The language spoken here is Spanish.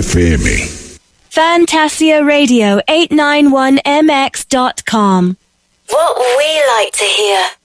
FM. Fantasia Radio 891mx.com. What we like to hear.